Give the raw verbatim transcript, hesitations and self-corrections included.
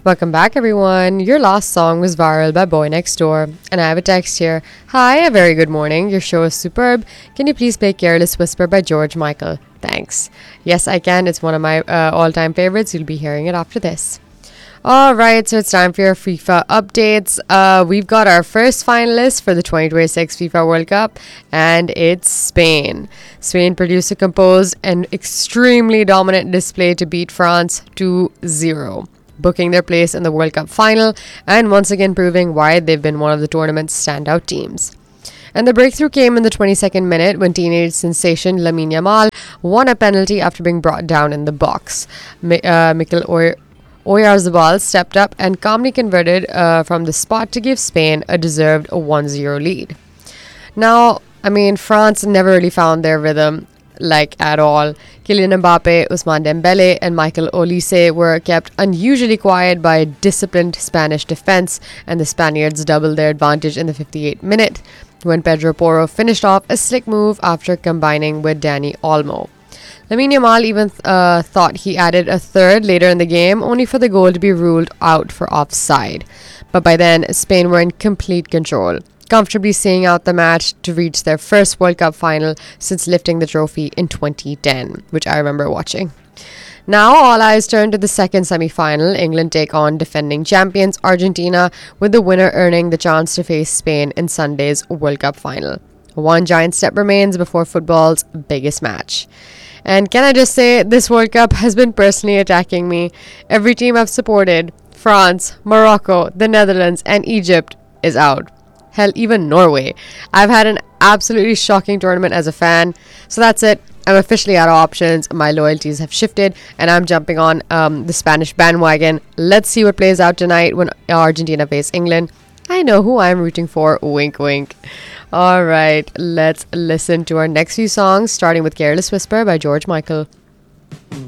Welcome back, everyone. Your last song was viral by Boy Next Door, and I have a text here. Hi, a very good morning. Your show is superb. Can you please play Careless Whisper by George Michael? Thanks. Yes, I can. It's one of my uh, all-time favorites. You'll be hearing it after this. All right, so it's time for your FIFA updates. Uh, we've got our first finalist for the twenty twenty-six FIFA World Cup, and it's Spain. Spain produced a composed and extremely dominant display to beat France two zero, booking their place in the World Cup final and once again proving why they've been one of the tournament's standout teams. And the breakthrough came in the twenty-second minute when teenage sensation Lamine Yamal won a penalty after being brought down in the box. Mi- uh, Mikel Oy- Oyarzabal stepped up and calmly converted uh, from the spot to give Spain a deserved one zero lead. Now, I mean, France never really found their rhythm, like at all. Kylian Mbappe, Ousmane Dembele, and Michael Olise were kept unusually quiet by a disciplined Spanish defense, and the Spaniards doubled their advantage in the fifty-eighth minute when Pedro Porro finished off a slick move after combining with Dani Olmo. Lamine Yamal even uh, thought he added a third later in the game, only for the goal to be ruled out for offside. But by then, Spain were in complete control, comfortably seeing out the match to reach their first World Cup final since lifting the trophy in twenty ten, which I remember watching. Now, all eyes turn to the second semi-final. England take on defending champions Argentina, with the winner earning the chance to face Spain in Sunday's World Cup final. One giant step remains before football's biggest match. And can I just say, this World Cup has been personally attacking me. Every team I've supported, France, Morocco, the Netherlands, and Egypt, is out. Hell, even Norway. I've had an absolutely shocking tournament as a fan. So that's it. I'm officially out of options. My loyalties have shifted, and I'm jumping on um, the Spanish bandwagon. Let's see what plays out tonight when Argentina face England. I know who I'm rooting for. Wink, wink. All right, let's listen to our next few songs, starting with Careless Whisper by George Michael.